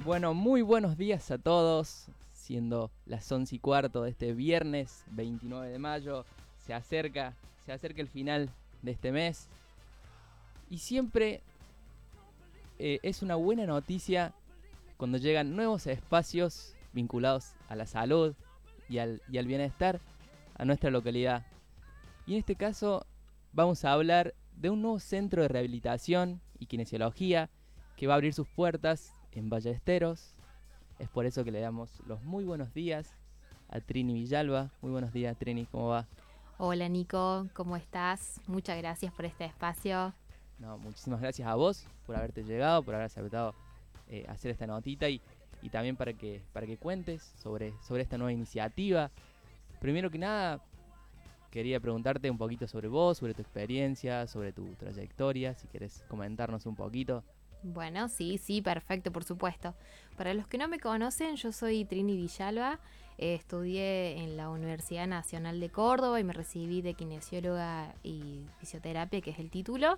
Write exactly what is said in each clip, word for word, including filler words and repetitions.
Bueno, muy buenos días a todos, siendo las once y cuarto de este viernes veintinueve de mayo, se acerca, se acerca el final de este mes y siempre eh, es una buena noticia cuando llegan nuevos espacios vinculados a la salud y al, y al bienestar a nuestra localidad. Y en este caso vamos a hablar de un nuevo centro de rehabilitación y kinesiología que va a abrir sus puertas en Ballesteros. Es por eso que le damos los muy buenos días a Trini Villalba. Muy buenos días, Trini, ¿cómo va? Hola Nico, ¿cómo estás? Muchas gracias por este espacio. No, muchísimas gracias a vos por haberte llegado, por haber aceptado eh, hacer esta notita y, y también para que, para que cuentes sobre, sobre esta nueva iniciativa. Primero que nada, quería preguntarte un poquito sobre vos, sobre tu experiencia, sobre tu trayectoria, si querés comentarnos un poquito. Bueno, sí, sí, perfecto, por supuesto. Para los que no me conocen, yo soy Trini Villalba, eh, estudié en la Universidad Nacional de Córdoba y me recibí de kinesióloga y fisioterapia, que es el título.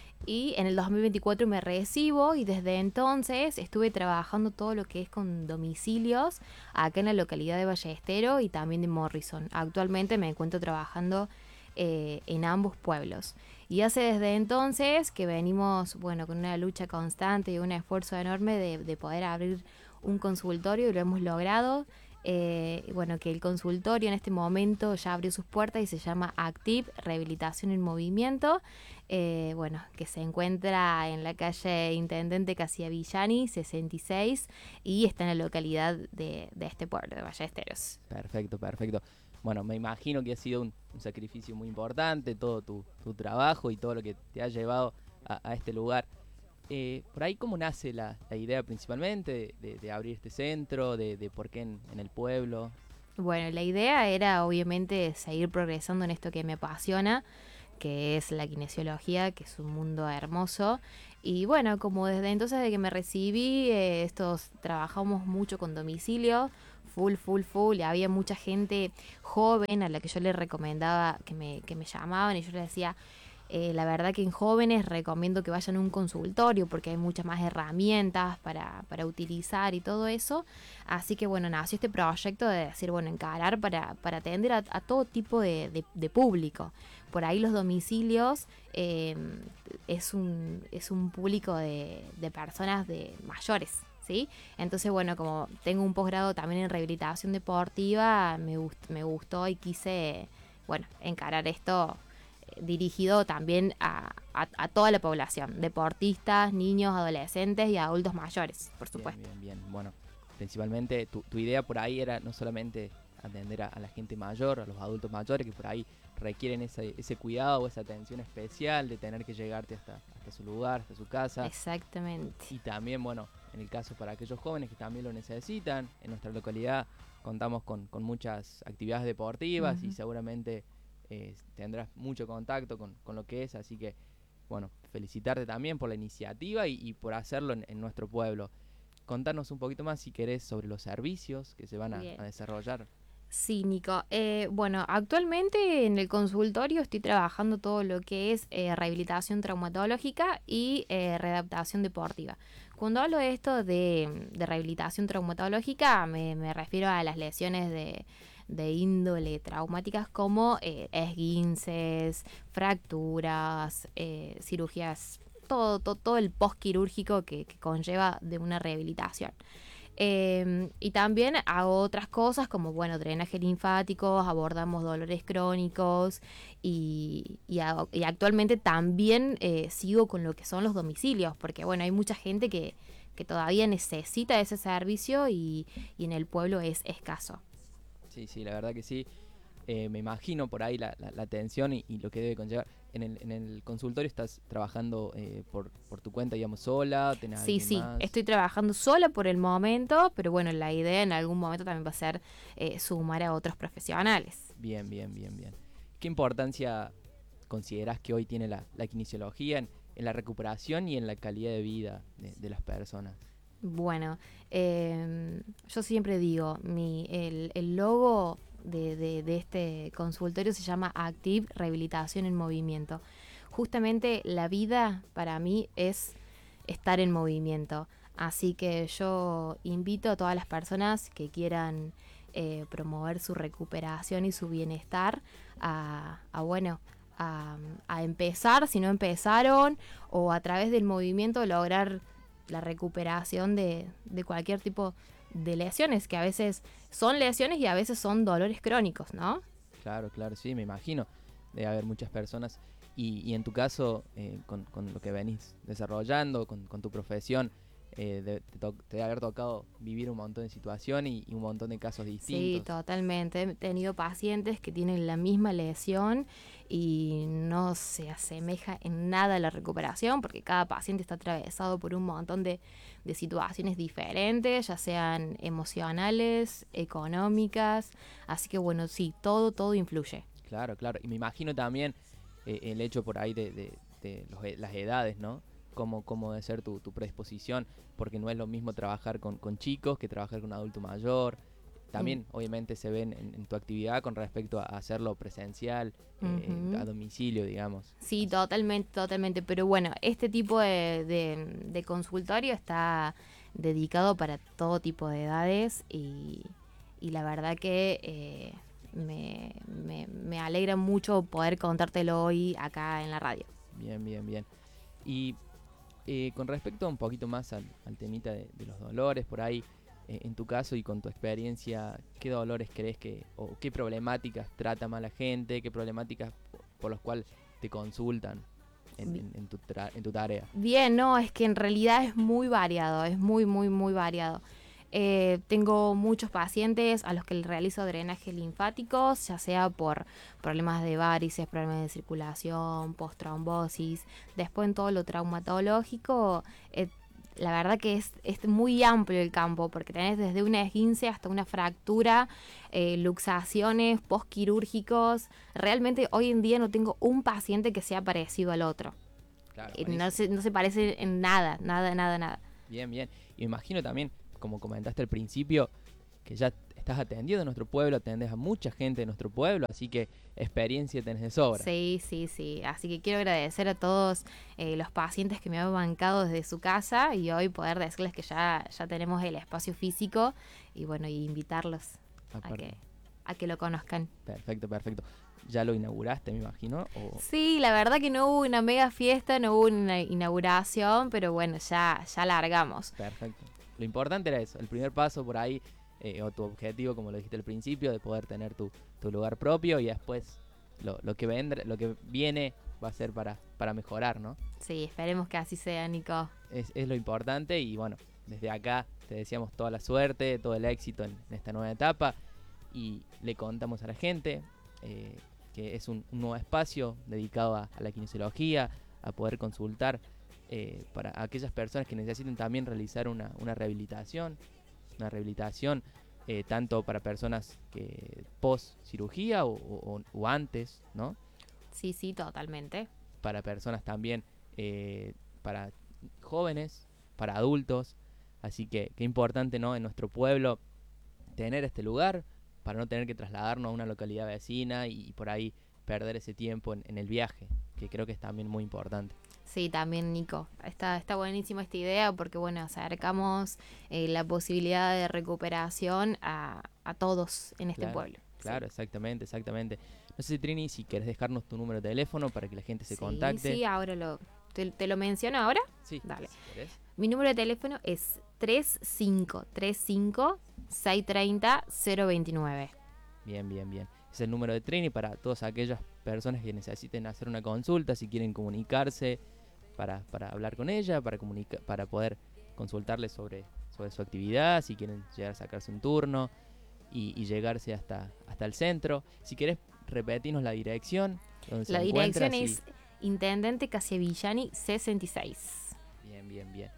Y en el dos mil veinticuatro me recibo y desde entonces estuve trabajando todo lo que es con domicilios acá en la localidad de Ballestero y también de Morrison. Actualmente me encuentro trabajando eh, en ambos pueblos. Y hace desde entonces que venimos, bueno, con una lucha constante y un esfuerzo enorme de, de poder abrir un consultorio y lo hemos logrado. Eh, bueno, que el consultorio en este momento ya abrió sus puertas y se llama Active Rehabilitación en Movimiento. Eh, bueno, que se encuentra en la calle Intendente Casiavillani sesenta y seis y está en la localidad de, de este pueblo, de Ballesteros. Perfecto, perfecto. Bueno, me imagino que ha sido un, un sacrificio muy importante, todo tu, tu trabajo y todo lo que te ha llevado a, a este lugar. Eh, por ahí, ¿cómo nace la, la idea principalmente de, de- de abrir este centro, de, de por qué en, en el pueblo? Bueno, la idea era obviamente seguir progresando en esto que me apasiona, que es la kinesiología, que es un mundo hermoso. Y bueno, como desde entonces de que me recibí, eh, estos trabajamos mucho con domicilio, full, full, full, y había mucha gente joven a la que yo le recomendaba que me, que me llamaban y yo les decía, eh, la verdad que en jóvenes recomiendo que vayan a un consultorio porque hay muchas más herramientas para, para utilizar y todo eso. Así que bueno, nació este proyecto de decir, bueno, encarar para, para atender a, a todo tipo de, de, de público. Por ahí los domicilios eh, es, un, es un público de, de personas de mayores. ¿Sí? Entonces, bueno, como tengo un posgrado también en rehabilitación deportiva, me, gust, me gustó y quise, bueno, encarar esto eh, dirigido también a, a, a toda la población, deportistas, niños, adolescentes y adultos mayores, por Bien, supuesto. bien, bien. Bueno, principalmente tu, tu idea por ahí era no solamente atender a, a la gente mayor, a los adultos mayores que por ahí requieren ese, ese cuidado o esa atención especial de tener que llegarte hasta, hasta su lugar, hasta su casa. Exactamente. Y también, bueno, en el caso para aquellos jóvenes que también lo necesitan, en nuestra localidad contamos con, con muchas actividades deportivas y Uh-huh. seguramente eh, tendrás mucho contacto con, con lo que es, así que, bueno, felicitarte también por la iniciativa y, y por hacerlo en, en nuestro pueblo. Contanos un poquito más si querés sobre los servicios que se van a, a Bien. desarrollar. Sí, Nico. Eh, bueno, actualmente en el consultorio estoy trabajando todo lo que es eh, rehabilitación traumatológica y eh, readaptación deportiva. Cuando hablo de esto de, de rehabilitación traumatológica, me, me refiero a las lesiones de, de índole traumáticas como eh, esguinces, fracturas, eh, cirugías, todo, todo, todo el postquirúrgico que, que conlleva de una rehabilitación. Eh, y también hago otras cosas como, bueno, drenaje linfático, abordamos dolores crónicos y, y, hago- y actualmente también eh, sigo con lo que son los domicilios, porque, bueno, hay mucha gente que, que todavía necesita ese servicio y, y en el pueblo es escaso. Sí, sí, la verdad que sí. Eh, me imagino por ahí la, la, la atención y, y lo que debe conllevar. En el, en el consultorio estás trabajando eh, por, por tu cuenta, digamos, sola, tenés Sí, alguien sí, más. estoy trabajando sola por el momento, pero bueno, la idea en algún momento también va a ser eh, sumar a otros profesionales. Bien, bien, bien, bien. ¿Qué importancia considerás que hoy tiene la, la kinesiología en, en la recuperación y en la calidad de vida de, de las personas? Bueno, eh, yo siempre digo, mi, el, el logo de, de, de este consultorio se llama Active Rehabilitación en Movimiento. Justamente la vida para mí es estar en movimiento. Así que yo invito a todas las personas que quieran eh, promover su recuperación y su bienestar a, a bueno, a, a empezar, si no empezaron, o a través del movimiento lograr la recuperación de, de cualquier tipo de lesiones, que a veces son lesiones y a veces son dolores crónicos, ¿no? Claro, claro, sí, me imagino. Debe haber muchas personas. Y, y en tu caso, eh, con, con lo que venís desarrollando, con, con tu profesión, eh, de- te, to- te debe haber tocado vivir un montón de situaciones y, y un montón de casos Sí, distintos. totalmente. He tenido pacientes que tienen la misma lesión y no se asemeja en nada a la recuperación porque cada paciente está atravesado por un montón de, de situaciones diferentes, ya sean emocionales, económicas. Así que bueno, sí, todo, todo influye. Claro, claro. Y me imagino también eh, el hecho por ahí de, de- de los e- las edades, ¿no? Cómo, cómo debe ser tu, tu predisposición, porque no es lo mismo trabajar con, con chicos que trabajar con un adulto mayor. Mm, También, obviamente, se ven en, en tu actividad con respecto a hacerlo presencial, eh, a ujú. domicilio, digamos. Sí, Así- totalmente, totalmente. Pero bueno, este tipo de, de- de consultorio está dedicado para todo tipo de edades y, y la verdad que eh, me, me- me alegra mucho poder contártelo hoy acá en la radio. Bien, bien, bien. Y eh, con respecto un poquito más al, al temita de, de los dolores, por ahí, eh, en tu caso y con tu experiencia, ¿qué dolores crees que, o qué problemáticas trata más la gente, qué problemáticas po- por las cuales te consultan en, Bi- en- en tu, tra- en tu tarea? Bien, no, es que en realidad es muy variado, es muy, muy, muy variado. Eh, tengo muchos pacientes a los que les realizo drenaje linfático, ya sea por problemas de varices, problemas de circulación, postrombosis. Después en todo lo traumatológico, eh, la verdad que es, es muy amplio el campo, porque tenés desde una esguince hasta una fractura, eh, luxaciones, postquirúrgicos. Realmente hoy en día no tengo un paciente que sea parecido al otro. Claro, Eh, No buenísimo. se, no se parece en nada, nada, nada, nada. Bien, bien. Y me imagino también, como comentaste al principio, que ya estás atendiendo a nuestro pueblo, atendes a mucha gente de nuestro pueblo, así que experiencia tenés de sobra. Sí, sí, sí. Así que quiero agradecer a todos eh, los pacientes que me han bancado desde su casa y hoy poder decirles que ya, ya tenemos el espacio físico y bueno, y invitarlos a Aparte. que, a que lo conozcan. Perfecto, perfecto. ¿Ya lo inauguraste, me imagino? O... Sí, la verdad que no hubo una mega fiesta, no hubo una inauguración, pero bueno, ya, ya largamos. Perfecto. Lo importante era eso, el primer paso por ahí, eh, o tu objetivo, como lo dijiste al principio, de poder tener tu, tu lugar propio y después lo, lo que vendrá, lo que viene va a ser para, para mejorar, ¿no? Sí, esperemos que así sea, Nico. Es, es lo importante y bueno, desde acá te deseamos toda la suerte, todo el éxito en, en esta nueva etapa y le contamos a la gente eh, que es un, un nuevo espacio dedicado a, a la kinesiología, a poder consultar eh, para aquellas personas que necesiten también realizar una, una rehabilitación, una rehabilitación eh, tanto para personas que post cirugía o, o- o antes, ¿no? Sí, sí, totalmente. Para personas también, eh, para jóvenes, para adultos, así que qué importante, ¿no? En nuestro pueblo tener este lugar para no tener que trasladarnos a una localidad vecina y, y por ahí perder ese tiempo en, en el viaje, que creo que es también muy importante. Sí, también Nico. Está, está buenísima esta idea porque, bueno, acercamos eh, la posibilidad de recuperación a, a todos en este Claro, pueblo. Sí. claro, exactamente, exactamente. No sé, Trini, si querés dejarnos tu número de teléfono para que la gente se Sí, contacte. sí, ahora lo. ¿Te, te lo menciono ahora? Sí, Dale. si querés. Mi número de teléfono es tres cinco tres cinco, seis tres cero, cero dos nueve. Bien, bien, bien. Es el número de Trini para todas aquellas personas que necesiten hacer una consulta, si quieren comunicarse para, para hablar con ella, para, comunica para poder consultarle sobre, sobre su actividad, si quieren llegar a sacarse un turno y, y llegarse hasta, hasta el centro. Si querés repetirnos la dirección donde se La encuentra. dirección Sí. es Intendente Casiavillani sesenta y seis. Bien, bien, bien.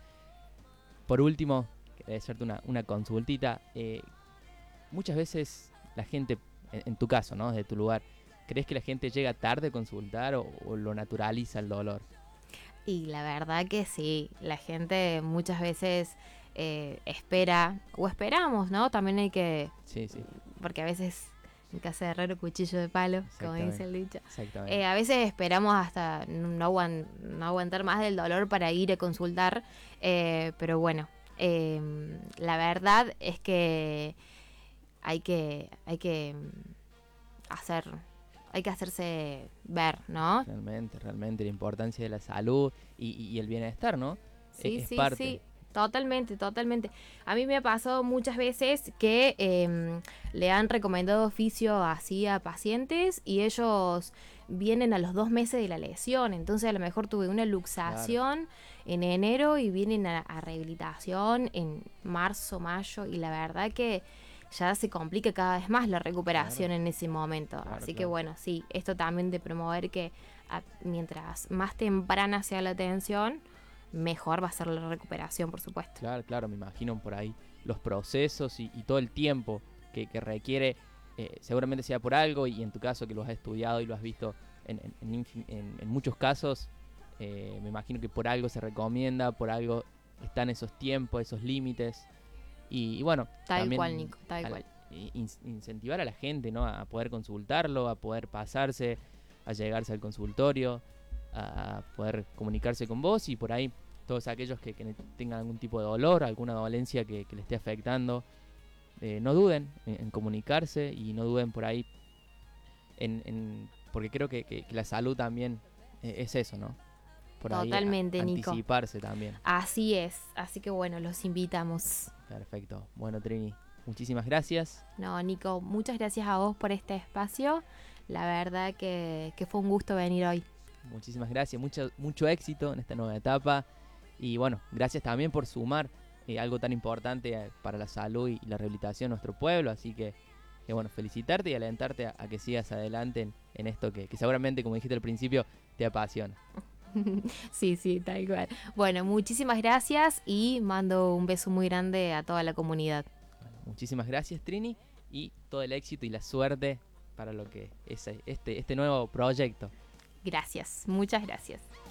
Por último, quería hacerte una, una consultita. Eh, muchas veces la gente, en, en tu caso, ¿no? Desde tu lugar, ¿crees que la gente llega tarde a consultar o, o lo naturaliza el dolor? Y la verdad que sí, la gente muchas veces eh, espera, o esperamos, ¿no? También hay que, Sí, sí, porque a veces en casa de herrero cuchillo de palo, como dice el dicho. exactamente. Eh, a veces esperamos hasta no, aguan- no aguantar más del dolor para ir a consultar, eh, pero bueno, Eh, la verdad es que hay que, hay que hacer, hay que hacerse ver, ¿no? Realmente, realmente la importancia de la salud y, y el bienestar, ¿no? Sí, Es, es sí, parte. sí, totalmente, totalmente. A mí me ha pasado muchas veces que eh, le han recomendado oficio así a pacientes y ellos vienen a los dos meses de la lesión. Entonces a lo mejor tuve una luxación claro. en enero y vienen a, a rehabilitación en marzo, mayo y la verdad que ya se complica cada vez más la recuperación claro. en ese momento. Claro, así claro. que bueno, sí, esto también de promover que a, mientras más temprana sea la atención, mejor va a ser la recuperación, por supuesto. Claro, claro, me imagino por ahí los procesos y, y todo el tiempo que, que requiere, eh, seguramente sea por algo, y en tu caso que lo has estudiado y lo has visto en, en, en, en, en muchos casos, eh, me imagino que por algo se recomienda, por algo están esos tiempos, esos límites, y, y bueno, tal también cual, Nico, tal a, cual. In, incentivar a la gente, ¿no? A poder consultarlo, a poder pasarse, a llegarse al consultorio, a poder comunicarse con vos y por ahí todos aquellos que, que tengan algún tipo de dolor, alguna dolencia que, que le esté afectando, eh, no duden en, en comunicarse y no duden por ahí en, en porque creo que, que, que la salud también eh, es eso, ¿no? Por Totalmente, ahí a, Nico. Anticiparse también. Así es, así que bueno, los invitamos. Perfecto. Bueno, Trini, muchísimas gracias. No, Nico, muchas gracias a vos por este espacio. La verdad que, que fue un gusto venir hoy. Muchísimas gracias, mucho, mucho éxito en esta nueva etapa. Y bueno, gracias también por sumar eh, algo tan importante eh, para la salud y la rehabilitación de nuestro pueblo. Así que, que bueno, felicitarte y alentarte a, a que sigas adelante en, en esto que, que seguramente, como dijiste al principio, te apasiona. Sí, sí, tal cual. Bueno, muchísimas gracias y mando un beso muy grande a toda la comunidad. Bueno, muchísimas gracias, Trini, y todo el éxito y la suerte para lo que es este, este nuevo proyecto. Gracias, muchas gracias.